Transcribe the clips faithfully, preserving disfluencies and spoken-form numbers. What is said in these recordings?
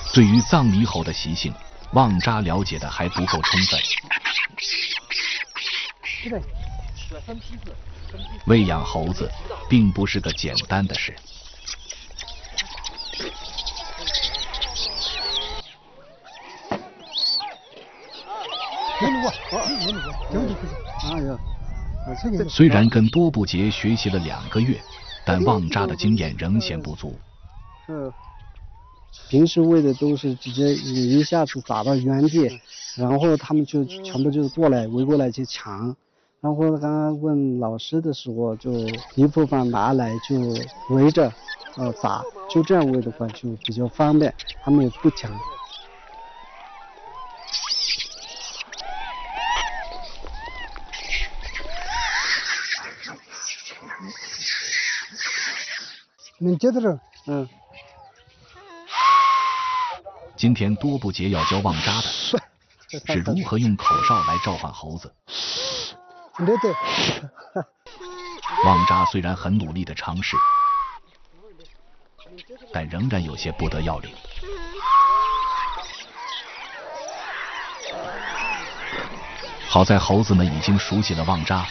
对于藏猕猴的习性，旺扎了解的还不够充分。喂养猴子并不是个简单的事。虽然跟多布杰学习了两个月，但旺扎的经验仍嫌不足。 嗯，平时喂的都是直接一下子打到原地，然后他们就全部就过来围过来去抢。然后刚刚问老师的时候，就一部分拿来就围着，呃打，就这样喂的话就比较方便，他们也不抢。 能接得着？ 嗯。 今天多布杰要教旺扎的是如何用口哨来召唤猴子。 对对。 旺扎虽然很努力的尝试，但仍然有些不得要领。好在猴子们已经熟悉了旺扎，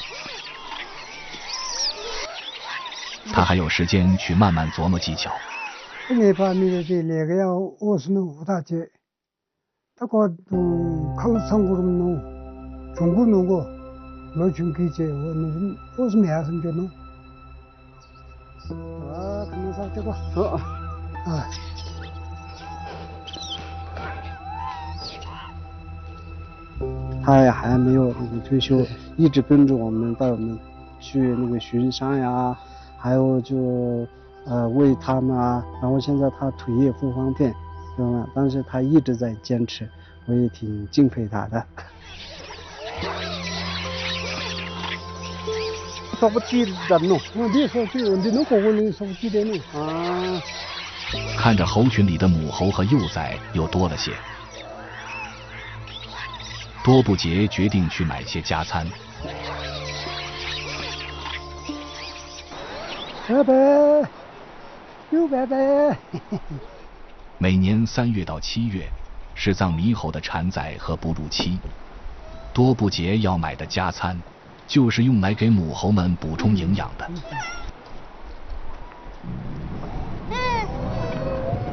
他还有时间去慢慢琢磨技巧。 你把你的这那个要我是能无大姐，他个都考上过什么弄，中国弄过，没群给姐，我那我是没啥成就弄。啊，可能是这个。 哦。 啊。 他也还没有那个退休，一直跟着我们带我们去那个巡山呀，还有就呃喂他们啊。然后现在他腿也不方便，对吧？但是他一直在坚持，我也挺敬佩他的。 说不记得弄，我你说这个你弄过我你说不记得弄啊。 看着猴群里的母猴和幼崽又多了些。多布杰决定去买些加餐。 拜拜，又拜拜。 每年三月到七月是藏猕猴的产崽和哺乳期，多布杰要买的加餐就是用来给母猴们补充营养的。